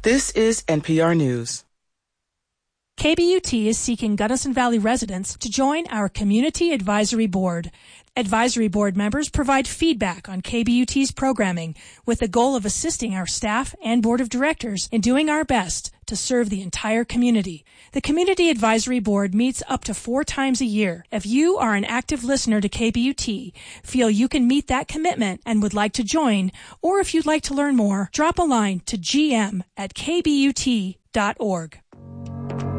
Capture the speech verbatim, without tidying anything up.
This is N P R News. K B U T is seeking Gunnison Valley residents to join our Community Advisory Board. Advisory Board members provide feedback on K B U T's programming with the goal of assisting our staff and Board of Directors in doing our best to serve the entire community. The Community Advisory Board meets up to four times a year. If you are an active listener to K B U T, feel you can meet that commitment and would like to join, or if you'd like to learn more, drop a line to g m at k b u t dot org.